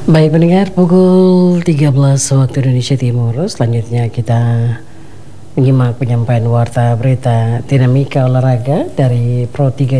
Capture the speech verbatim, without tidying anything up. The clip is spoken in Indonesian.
Baik pendengar, pukul tiga belas waktu Indonesia Timur. Selanjutnya kita menyimak penyampaian warta berita dinamika olahraga dari Pro tiga